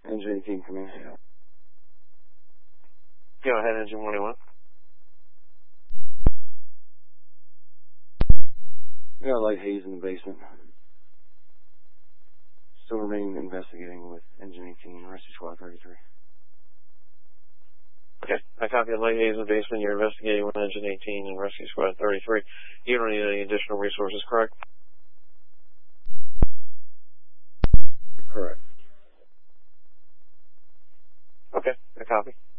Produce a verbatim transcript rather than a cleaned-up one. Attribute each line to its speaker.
Speaker 1: Engine eighteen, come in.
Speaker 2: Go ahead, engine one oh one.
Speaker 1: We got a light haze in the basement. Still remain investigating with engine eighteen, rescue squad thirty-three.
Speaker 2: Okay, I copy the light haze in the basement. You're investigating with engine eighteen and rescue squad thirty-three. You don't need any additional resources, correct?
Speaker 1: Correct.
Speaker 2: Okay, I copy.